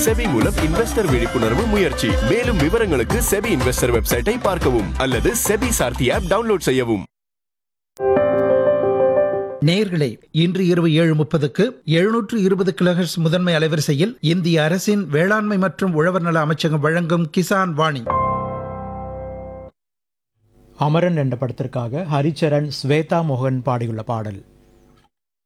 SEBI மூலம் investor விழிப்புணர்வு முயற்சி. மேலும் விவரங்களுக்கு செபி இன்வெஸ்டர் வெப்சைட்டை பார்க்கவும் அல்லது செபி சார்த்தி ஆப் டவுன்லோட் செய்யவும். நேயர்களே, இன்று இரவு 7:30க்கு 720 கிலோஹெர்ட்ஸ் முதன்மை அலைவரிசையில் இந்திய அரசின் வேளாண்மை மற்றும் உழவர் நல அமைச்சகம் வழங்கும் கிசான் வாணி. அமரன் என்ற படத்திற்காக ஹரிச்சரன், ஸ்வேதா மோகன் பாடியுள்ள பாடல்.